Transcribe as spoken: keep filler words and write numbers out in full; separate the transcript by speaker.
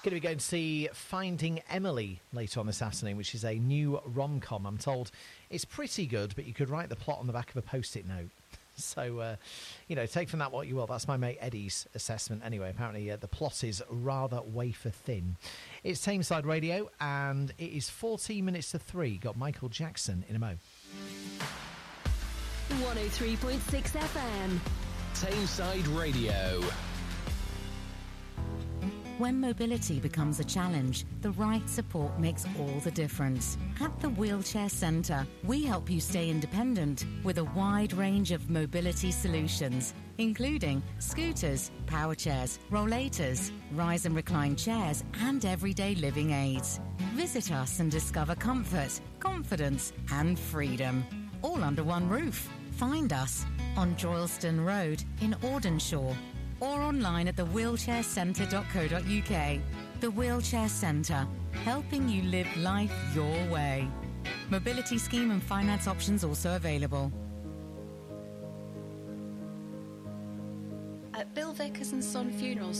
Speaker 1: Going to be going to see Finding Emily later on this afternoon, which is a new rom-com. I'm told it's pretty good, but you could write the plot on the back of a post-it note. So, uh, you know, take from that what you will. That's my mate Eddie's assessment anyway. Apparently uh, the plot is rather wafer thin. It's Tameside Radio, and it is fourteen minutes to three. Got Michael Jackson in a mo.
Speaker 2: one oh three point six F M.
Speaker 3: Tameside Radio.
Speaker 4: When mobility becomes a challenge, the right support makes all the difference. At the Wheelchair Centre, we help you stay independent with a wide range of mobility solutions, including scooters, power chairs, rollators, rise and recline chairs, and everyday living aids. Visit us and discover comfort, confidence, and freedom, all under one roof. Find us on Droylston Road in Audenshaw, or online at the wheelchair centre dot co dot uk. The Wheelchair Centre, helping you live life your way. Mobility scheme and finance options also available.
Speaker 5: At Bill Vickers and Son Funerals,